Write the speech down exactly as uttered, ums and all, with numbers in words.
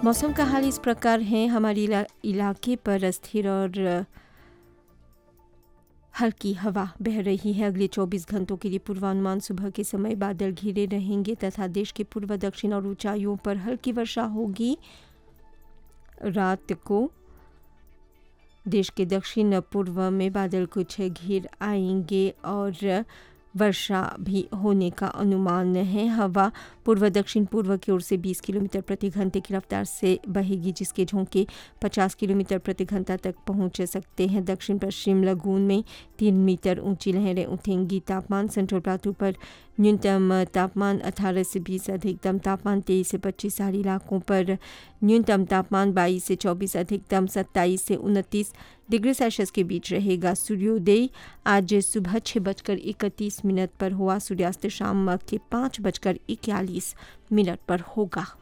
मौसम का हाल इस प्रकार है। हमारे इला, इलाके पर स्थिर और हल्की हवा बह रही है। अगले चौबीस घंटों के लिए पूर्वानुमान सुबह के समय बादल घिरे रहेंगे तथा देश के पूर्व दक्षिण और ऊंचाइयों पर हल्की वर्षा होगी। रात को देश के दक्षिण पूर्व में बादल कुछ घिर आएंगे और वर्षा भी होने का अनुमान है। हवा पूर्व दक्षिण पूर्व की ओर से बीस किलोमीटर प्रति घंटे की रफ्तार से बहेगी, जिसके झोंके पचास किलोमीटर प्रति घंटा तक पहुंच सकते हैं। दक्षिण पश्चिम लगून में तीन मीटर ऊंची लहरें उठेंगी। तापमान सेंट्रल प्लाटू पर न्यूनतम तापमान अठारह से बीस, अधिकतम तापमान तेईस से पच्चीस, सारी इलाकों पर न्यूनतम तापमान बाईस से चौबीस, अधिकतम सत्ताईस से उनतीस डिग्री सेल्सियस के बीच रहेगा। सूर्योदय आज सुबह छः बजकर इकतीस मिनट पर हुआ। सूर्यास्त शाम के पाँच बजकर इक्यालीस मिनट पर होगा।